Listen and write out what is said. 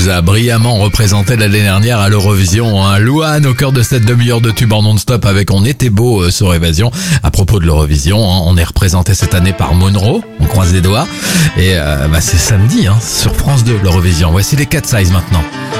nous a brillamment représenté l'année dernière à l'Eurovision. Louane au cœur de cette demi-heure de tube en non-stop avec On était beau sur Évasion. À propos de l'Eurovision, on est représenté cette année par Monroe, on croise les doigts. Et c'est samedi sur France 2 l'Eurovision. Voici les Cat Size maintenant.